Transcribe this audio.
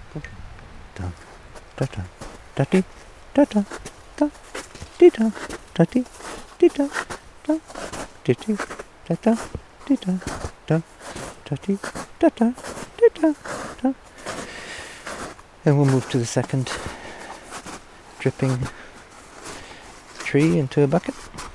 da da da da dee da da da dee da da dee da da dee da da dee da da da dee da da dee da da. And we'll move to the second dripping tree into a bucket.